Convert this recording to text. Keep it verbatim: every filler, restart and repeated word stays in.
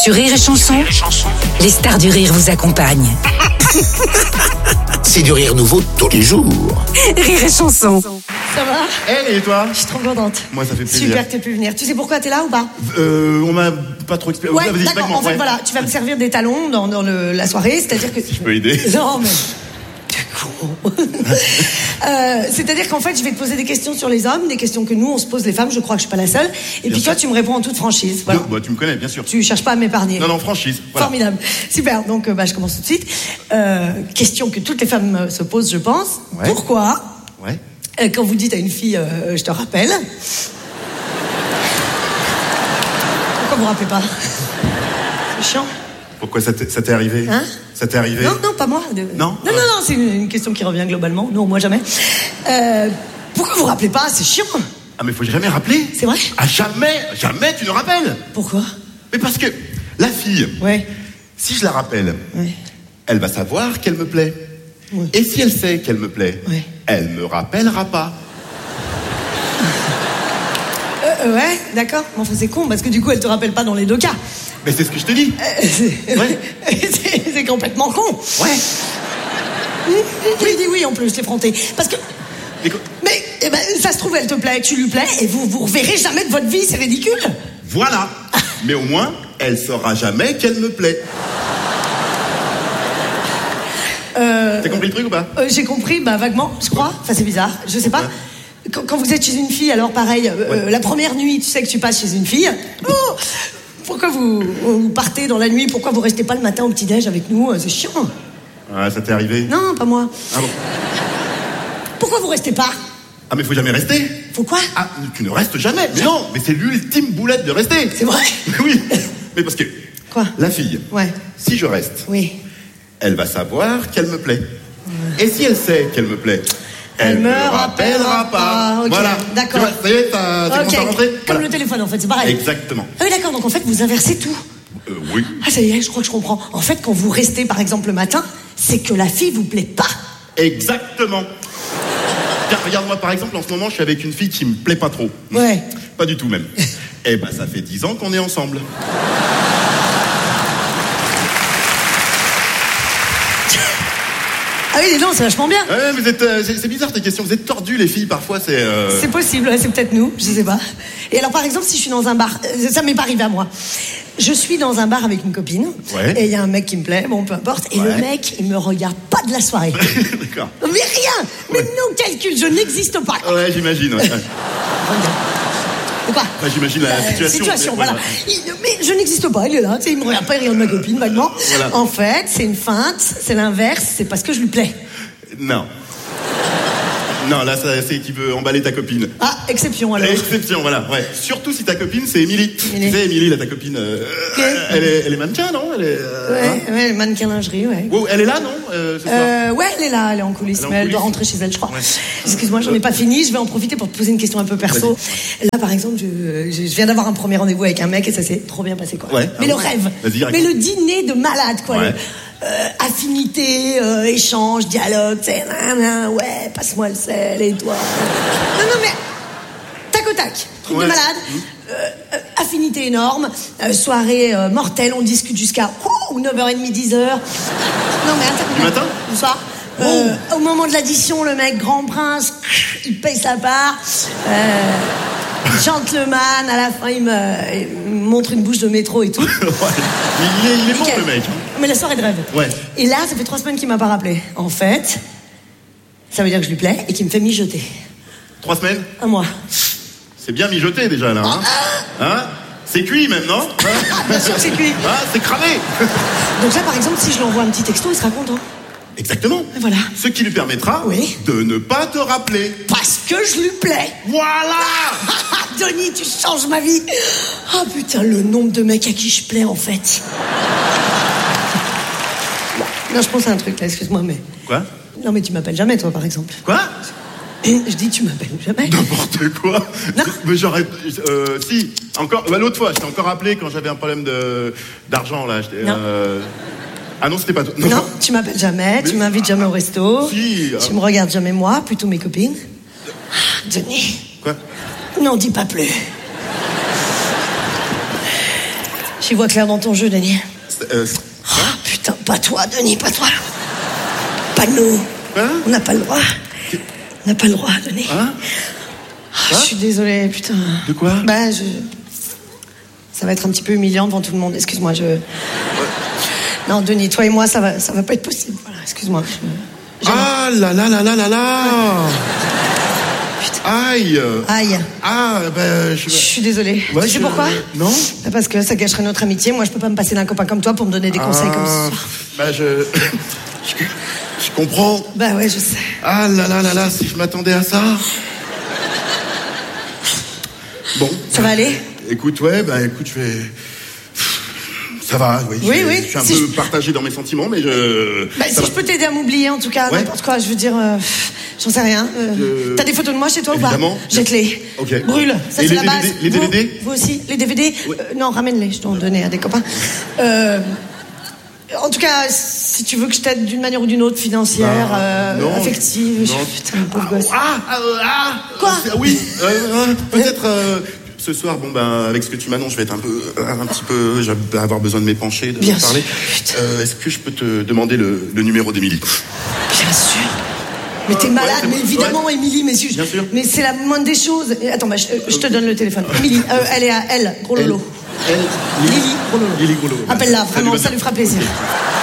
Sur Rire et Chanson, les stars du rire vous accompagnent. C'est du rire nouveau tous les jours. Rire et Chanson. Ça va? Elle et toi? Je suis trop contente. Moi, ça fait plaisir. Super que tu aies pu venir. Tu sais pourquoi t'es là ou pas? Euh, on m'a pas trop expliqué. Ouais, Vas-y, d'accord. vaguement, En fait, ouais. voilà, tu vas me servir des talons dans, dans le, la soirée, c'est-à-dire que... Je peux aider. Non, mais... euh, c'est-à-dire qu'en fait je vais te poser des questions sur les hommes, des questions que nous on se pose les femmes, je crois que je suis pas la seule, et Bien puis toi sûr. tu me réponds en toute franchise, voilà. Non, bah, tu me connais, bien sûr. Tu cherches pas à m'épargner. Non, non, franchise. Voilà. Formidable, super, donc euh, bah, je commence tout de suite. euh, question que toutes les femmes euh, se posent, je pense. Ouais. Pourquoi Ouais. euh, quand vous dites à une fille euh, je te rappelle, pourquoi vous rappelez pas? C'est chiant. Pourquoi ça t'est, ça t'est arrivé? Hein? Ça t'est arrivé? Non, non, pas moi. De- Non Non, non, non, c'est une, une question qui revient globalement. Non, moi jamais. Euh, pourquoi vous rappelez pas? C'est chiant. Ah, mais faut jamais rappeler. C'est vrai? Ah, jamais, jamais tu ne rappelles. Pourquoi? Mais parce que la fille, Ouais. si je la rappelle, Ouais. elle va savoir qu'elle me plaît. Ouais. Et si elle sait qu'elle me plaît, Ouais. elle me rappellera pas. Euh, euh, ouais, d'accord. Mais enfin, c'est con parce que du coup, elle te rappelle pas dans les deux cas. Mais c'est ce que je te dis. Euh, c'est... Ouais. c'est, c'est complètement con. Ouais. Oui, dis oui en plus, l'effronté. Parce que. Et co- Mais eh ben, ça se trouve, elle te plaît, tu lui plais, et vous vous reverrez jamais de votre vie, c'est ridicule. Voilà. Mais au moins, elle saura jamais qu'elle me plaît. Euh, T'as compris le truc ou pas? euh, j'ai compris, bah vaguement, je crois. Enfin, c'est bizarre, je sais pas. Ouais. Quand, quand vous êtes chez une fille, alors pareil, euh, Ouais. euh, la première nuit, tu sais que tu passes chez une fille. Oh, pourquoi vous, vous partez dans la nuit? Pourquoi vous restez pas le matin au petit-déj avec nous? C'est chiant. Ah, ça t'est arrivé? Non, pas moi. Ah bon? Pourquoi vous restez pas? Ah, mais faut jamais rester. Faut quoi? Ah, tu ne restes jamais. Mais non, mais c'est l'ultime boulette de rester. C'est vrai? Mais oui. Mais parce que. Quoi? La fille. Ouais. Si je reste, Oui. elle va savoir qu'elle me plaît. Et si elle sait qu'elle me plaît, Elle me rappellera pas. Ok, Voilà. d'accord. Tu vois, ça y est, t'as t'as commencé à Ok, rentrer. comme Voilà. le téléphone en fait, c'est pareil. Exactement. Ah oui, d'accord, donc en fait vous inversez tout. Euh, oui. Ah ça y est, je crois que je comprends. En fait, quand vous restez par exemple le matin, c'est que la fille vous plaît pas. Exactement. Tiens, regarde-moi par exemple, en ce moment, je suis avec une fille qui me plaît pas trop. Ouais. Pas du tout même. Eh ben, ça fait dix ans qu'on est ensemble. Ah oui, non, c'est vachement bien. Ouais, vous êtes, euh, c'est c'est bizarre tes questions. Vous êtes tordus les filles parfois. C'est. euh, C'est possible, ouais, c'est peut-être nous, je sais pas. Et alors par exemple, si je suis dans un bar, euh, ça m'est pas arrivé à moi. Je suis dans un bar avec une copine, Ouais. et il y a un mec qui me plaît, bon peu importe, et Ouais. le mec, il me regarde pas de la soirée. D'accord. Mais rien. Mais non calcul, je n'existe pas. Ouais, j'imagine. Ouais. De quoi? Enfin, j'imagine la Euh, situation. situation, mais- voilà. ouais, Il- mais je n'existe pas, il est là, tu sais, il me regarde pas, il regarde ma copine vaguement. Voilà. En fait, c'est une feinte, c'est l'inverse, c'est parce que je lui plais. Non. Non, là, ça, c'est qui veut emballer ta copine. Ah, exception alors. Exception, voilà. Ouais. Surtout si ta copine, c'est Émilie. Émilie. Tu sais, Émilie, là, ta copine, euh, Ok. elle, est, elle est mannequin, non? Elle est. euh, Ouais, hein ouais, mannequin lingerie, ouais. Wow, elle est là, non euh, ce soir Euh, ouais, elle est là, elle est en coulisses, Elle est en mais elle coulisses. doit rentrer chez elle, je crois. Ouais. Excuse-moi, j'en ai pas fini, je vais en profiter pour te poser une question un peu perso. Là, par exemple, je, je, je viens d'avoir un premier rendez-vous avec un mec et ça s'est trop bien passé, quoi. Ouais. Mais Ah le bon rêve, Vas-y, raconte. mais le dîner de malade, quoi. Ouais. Le, euh, affinité, euh, échange, dialogue, tu sais, nan, nan, ouais, passe-moi le sel et toi. Non, non, mais tac au tac, truc Ouais. de malade. Euh, euh, affinité énorme, euh, soirée euh, mortelle, on discute jusqu'à oh, neuf heures trente, dix heures. Non mais attends. Du matin Du soir. Euh, au moment de l'addition, le mec grand prince, il paye sa part. Euh, gentleman, à la fin il me, il me montre une bouche de métro et tout. Ouais. Il est, il est bon, Nickel. le mec. Mais la soirée de rêve. Ouais. Et là, ça fait trois semaines qu'il m'a pas rappelé. En fait, ça veut dire que je lui plais et qu'il me fait mijoter. Trois semaines? Un mois. C'est bien mijoté, déjà, là. Hein, Hein C'est cuit, même, non? Hein Bien sûr que c'est cuit. Ah, c'est cramé. Donc là, par exemple, si je lui envoie un petit texto, il sera content. Exactement. Et voilà. Ce qui lui permettra Oui. de ne pas te rappeler. Parce que je lui plais. Voilà. Denis, tu changes ma vie. Ah putain, le nombre de mecs à qui je plais, en fait. Non, je pense à un truc, là, excuse-moi, mais... Quoi? Non, mais tu m'appelles jamais, toi, par exemple. Quoi? Je dis, tu m'appelles jamais. N'importe quoi. Non. Mais j'aurais. Euh, si, encore. Bah, l'autre fois, je t'ai encore appelé quand j'avais un problème de d'argent là. j'étais, Non. euh, Ah non, c'était pas toi. Non, tu m'appelles jamais, tu Mais- m'invites jamais au resto. Si, Tu euh. me regardes jamais moi, plutôt mes copines. Ah, Denis, Quoi? n'en dis pas plus. J'y vois clair dans ton jeu, Denis. Euh, Oh, putain, pas toi, Denis, pas toi. Pas nous. Hein? On n'a pas le droit. On n'a pas le droit, Denis. Hein? Oh, je suis désolée, putain. De quoi? Bah, je... Ça va être un petit peu humiliant devant tout le monde. Excuse-moi, je... Ouais. Non, Denis, toi et moi, ça va, ça va pas être possible. Voilà, excuse-moi. Je... Ah là là là là là là. Putain. Aïe. Aïe. Ah, ben... Je, je suis désolée. Ouais, tu sais je... pourquoi? Non. Parce que ça gâcherait notre amitié. Moi, je peux pas me passer d'un copain comme toi pour me donner des conseils ah, comme ça. Bah, je... je... Je comprends. Bah ouais, je sais. Ah là là là là, si je m'attendais à ça. Bon. Ça va aller? Écoute, ouais, bah écoute, je vais... Ça va, oui. Oui, je, oui. Je suis un si peu je... partagé dans mes sentiments, mais je... Bah, si va. je peux t'aider à m'oublier, en tout cas, ouais. n'importe quoi, je veux dire... Euh, j'en sais rien. Euh, euh... T'as des photos de moi chez toi Évidemment. ou pas? Jette-les. Ok. Brûle, ça et c'est les la base. D V D, les D V D? Vous, vous aussi? Les D V D? Oui. euh, Non, ramène-les, je dois en donner à des copains. Euh... En tout cas, si tu veux que je t'aide d'une manière ou d'une autre, financière, bah, euh, non, affective... non. Je... Putain, pauvre gosse. Ah, ah, ah Quoi? Ah, oui, euh, euh, peut-être... Euh... Ce soir, bon ben, avec ce que tu m'annonces, je vais être un peu, un petit peu, je vais avoir besoin de m'épancher, de Bien me parler. sûr, Euh, Est-ce que je peux te demander le, le numéro d'Émilie? Bien sûr. Mais t'es Euh, malade, ouais, mais évidemment, ouais. Émilie, mais, si je- Bien sûr. mais c'est la moindre des choses. Et attends, bah, je, je te donne le téléphone. Émilie, euh, elle est à elle, gros lolo. Elle, Lily, gros lolo. Lily Gros Lolo. Appelle-la, Ça lui vraiment, va ça bien. lui fera plaisir. Ok.